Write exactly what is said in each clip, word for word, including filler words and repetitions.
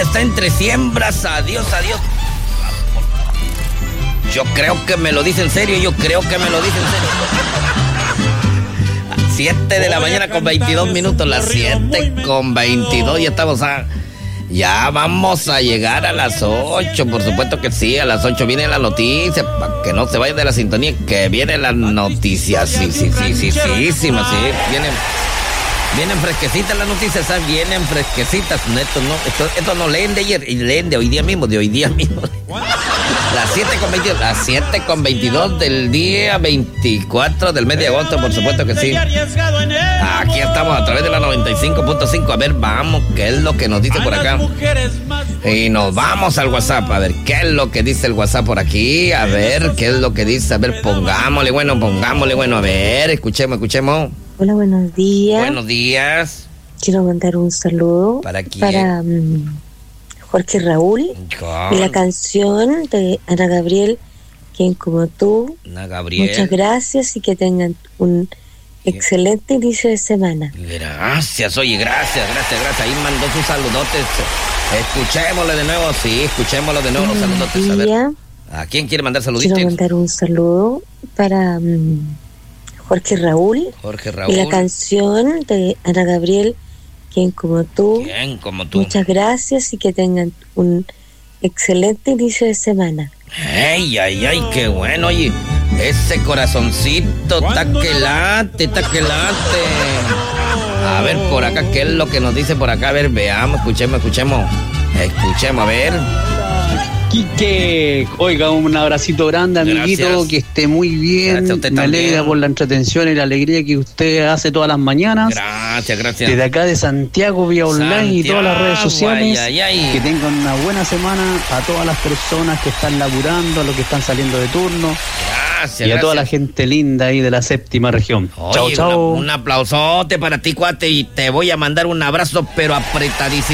está entre siembras. Adiós, adiós. Yo creo que me lo dice en serio, yo creo que me lo dice en serio. siete de la mañana con veintidós minutos, las siete con veintidós, ya estamos a... Ya vamos a llegar a las ocho, por supuesto que sí, a las ocho viene la noticia, para que no se vayan de la sintonía, que viene la noticia, sí, sí, sí, sí, sí, sí, sí, vienen, vienen fresquecitas las noticias, ¿sabes? Vienen fresquecitas, no, esto no, esto, esto no leen de ayer, leen de hoy día mismo, de hoy día mismo. Las siete con veintidós, las siete con veintidós del día veinticuatro del mes de agosto, por supuesto que sí. Aquí estamos a través de la noventa y cinco punto cinco. A ver, vamos, ¿qué es lo que nos dice por acá? Y nos vamos al WhatsApp, a ver, ¿qué es lo que dice el WhatsApp por aquí? A ver, ¿qué es lo que dice? A ver, pongámosle, bueno, pongámosle, bueno, a ver, escuchemos, escuchemos. Hola, buenos días. Buenos días. Quiero mandar un saludo. ¿Para quién? Para... Um, Jorge Raúl, God. Y la canción de Ana Gabriel, Quien como tú. Ana Gabriel. Muchas gracias y que tengan un excelente inicio de semana. Gracias, oye, gracias, gracias, gracias. Ahí mandó sus saludotes. Escuchémosle de nuevo, sí, escuchémoslo de nuevo los saludotes. A ver, ¿a quién quiere mandar saluditos? Quiero mandar un saludo para um, Jorge Raúl. Jorge Raúl. Y la canción de Ana Gabriel, Quien como tú. ¿Quién como tú? Muchas gracias y que tengan un excelente inicio de semana. Ay, ay, ay, qué bueno, oye. Ese corazoncito, taquelate, taquelate. A ver por acá, ¿qué es lo que nos dice por acá? A ver, veamos, escuchemos, escuchemos. Escuchemos, a ver. Quique, oiga, un abracito grande, amiguito, gracias. Que esté muy bien. Me alegra por la entretención y la alegría que usted hace todas las mañanas. Gracias, gracias. Desde acá de Santiago, vía online Santiago, y todas las redes sociales. Ay, ay, ay. Que tengan una buena semana a todas las personas que están laburando, a los que están saliendo de turno. Gracias, y a gracias. toda la gente linda ahí de la séptima región. Oye, chao, chao. Un, un aplausote para ti, cuate, y te voy a mandar un abrazo, pero apretadísimo.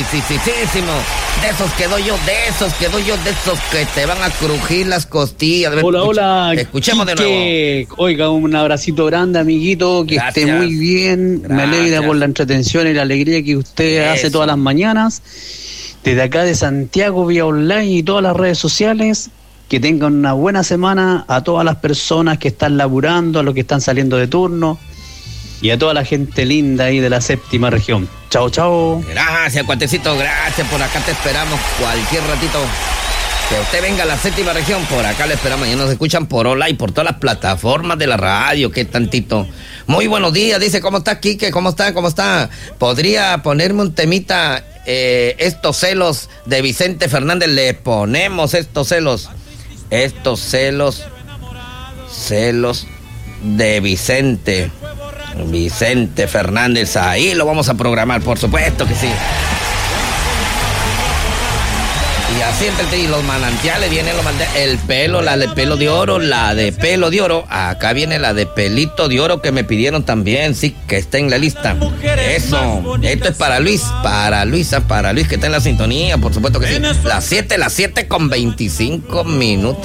De esos que doy yo, de esos que doy yo, de esos que te van a crujir las costillas. Ver, hola, escucha, hola. Escuchemos Quique. de nuevo. Oiga, un abracito grande, amiguito, que gracias. esté muy bien. Gracias. Me alegra por la entretención y la alegría que usted Eso. hace todas las mañanas. Desde acá de Santiago, vía online y todas las redes sociales. Que tengan una buena semana a todas las personas que están laburando, a los que están saliendo de turno. Y a toda la gente linda ahí de la séptima región. Chao, chao. Gracias, cuatecito, gracias. Por acá te esperamos cualquier ratito. Que usted venga a la séptima región, por acá le esperamos. Ya nos escuchan por Hola y por todas las plataformas de la radio, qué tantito. Muy buenos días, dice, ¿cómo está, Quique? ¿Cómo está? ¿Cómo está? ¿Podría ponerme un temita, eh, estos celos de Vicente Fernández? Le ponemos estos celos. Estos celos, celos de Vicente, Vicente Fernández, ahí lo vamos a programar, por supuesto que sí. Y así entre y los manantiales vienen los manantiales, el pelo, la de pelo de oro, la de pelo de oro, acá viene la de pelito de oro que me pidieron también, sí, que está en la lista. Eso, esto es para Luis, para Luisa, para Luis que está en la sintonía, por supuesto que sí. Las siete, las siete con veinticinco minutos.